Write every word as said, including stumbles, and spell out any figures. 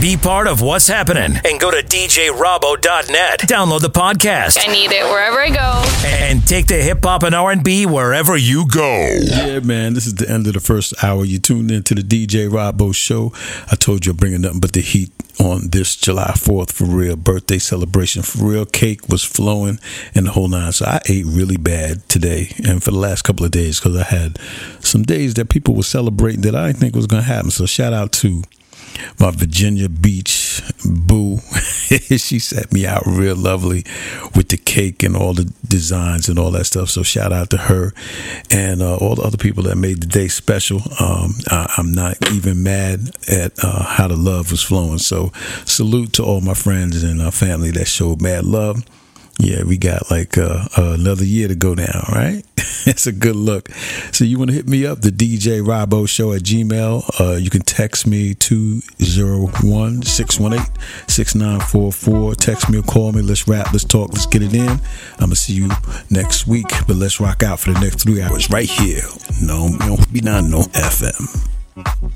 Be part of what's happening and go to D J Robbo dot net. Download the podcast. I need it wherever I go. And take the hip hop and R and B wherever you go. Yeah, man, this is the end of the first hour. You tuned into the D J Robbo Show. I told you I'm bringing nothing but the heat on this July fourth for real. Birthday celebration for real. Cake was flowing and the whole nine. So I ate really bad today and for the last couple of days because I had some days that people were celebrating that I didn't think was going to happen. So shout out to my Virginia Beach boo. She set me out real lovely with the cake and all the designs and all that stuff. So shout out to her and uh, all the other people that made the day special. Um, I, I'm not even mad at uh, how the love was flowing. So salute to all my friends and uh, family that showed mad love. Yeah, we got like uh, uh, another year to go now, right? It's a good look. So you want to hit me up, the D J Robbo Show at Gmail. Uh, you can text me two oh one, six one eight, six nine four four. Text me or call me. Let's rap, let's talk, let's get it in. I'm going to see you next week, but let's rock out for the next three hours right here. No, no, be not no F M.